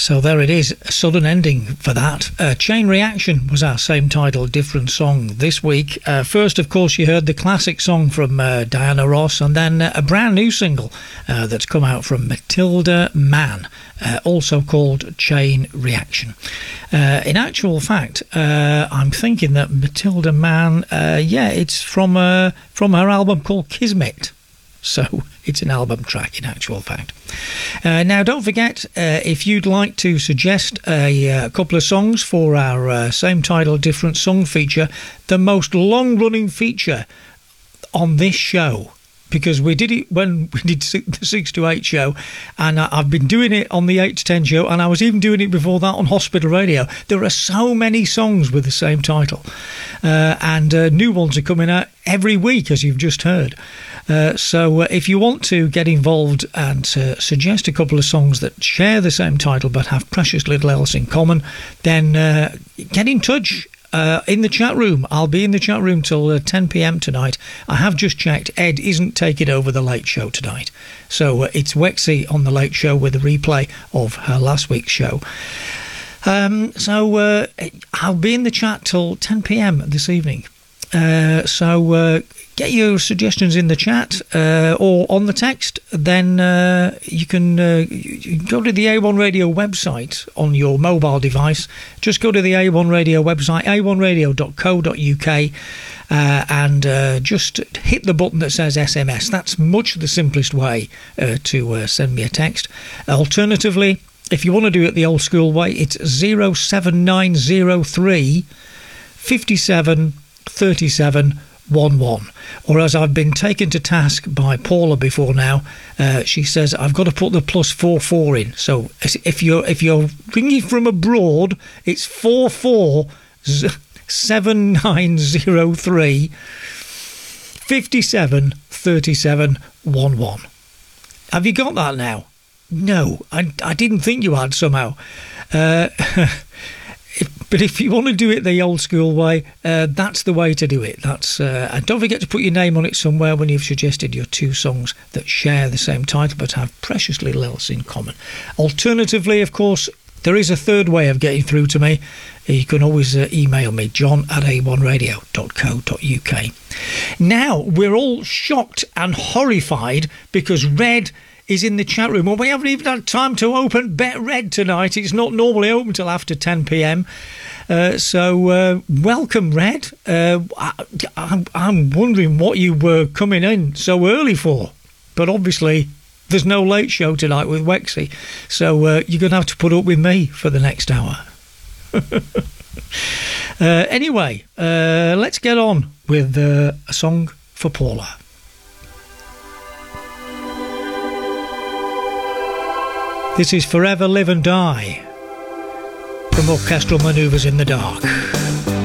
So there it is, a sudden ending for that. Chain Reaction was our same title, different song this week. First, of course, you heard the classic song from Diana Ross, and then a brand new single that's come out from Matilda Mann, also called Chain Reaction. In actual fact, I'm thinking that Matilda Mann, it's from her album called Kismet. So it's an album track in actual fact. Now, don't forget, if you'd like to suggest a couple of songs for our same title, different song feature, the most long-running feature on this show, because we did it when we did the 6 to 8 show, and I've been doing it on the 8 to 10 show, and I was even doing it before that on Hospital Radio. There are so many songs with the same title, and new ones are coming out every week, as you've just heard. So if you want to get involved and suggest a couple of songs that share the same title but have precious little else in common, then get in touch in the chat room. I'll be in the chat room till 10 p.m. tonight. I have just checked. Ed isn't taking over the late show tonight. So it's Wexy on the late show with a replay of her last week's show. So I'll be in the chat till 10 p.m. this evening. So get your suggestions in the chat or on the text. Then you can go to the A1 Radio website on your mobile device. Just go to the A1 Radio website, a1radio.co.uk, and just hit the button that says SMS. That's much the simplest way to send me a text. Alternatively, if you want to do it the old school way, it's 07903 57 37 11. Or as I've been taken to task by Paula before now, she says I've got to put the +44 in. So if you're ringing from abroad, it's 447903 57 37 11. Have you got that now? No, I didn't think you had somehow. But if you want to do it the old school way, that's the way to do it. And don't forget to put your name on it somewhere when you've suggested your two songs that share the same title but have precious little else in common. Alternatively, of course, there is a third way of getting through to me. You can always email me, john@a1radio.co.uk. Now, we're all shocked and horrified because Red is in the chat room. Well, we haven't even had time to open Bet Red tonight. It's not normally open till after 10 p.m. So welcome, Red. I'm wondering what you were coming in so early for. But obviously, there's no late show tonight with Wexy. So you're going to have to put up with me for the next hour. Anyway, let's get on with a song for Paula. This is Forever Live and Die from Orchestral Manoeuvres in the Dark.